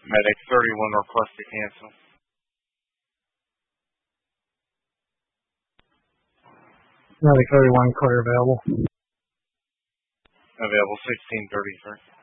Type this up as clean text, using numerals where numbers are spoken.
Medic 31 request to cancel. Medic 31 clear available. Available 1633.